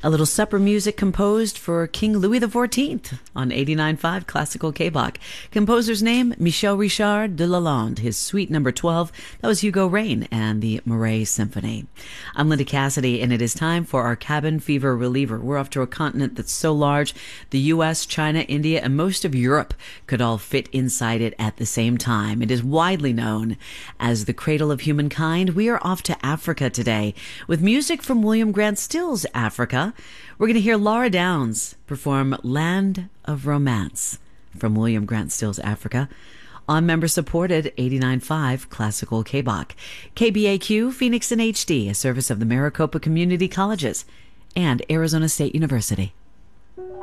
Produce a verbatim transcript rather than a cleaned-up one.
A little supper music composed for King Louis the fourteenth on eighty-nine point five Classical K-Bach. Composer's name, Michel Richard de Lalande. His suite number twelve, that was Hugo Rain and the Marais Symphony. I'm Linda Cassidy, and it is time for our cabin fever reliever. We're off to a continent that's so large, the U S, China, India, and most of Europe could all fit inside it at the same time. It is widely known as the cradle of humankind. We are off to Africa today with music from William Grant Still's Africa. We're going to hear Laura Downs perform Land of Romance from William Grant Still's Africa on member-supported eighty-nine point five Classical K-Bach. K B A Q, Phoenix in H D, a service of the Maricopa Community Colleges and Arizona State University.